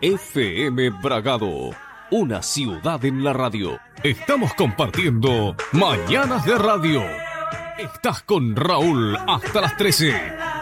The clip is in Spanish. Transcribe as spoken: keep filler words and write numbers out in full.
F M Bragado, una ciudad en la radio. Estamos compartiendo Mañanas de Radio. Estás con Raúl hasta las trece.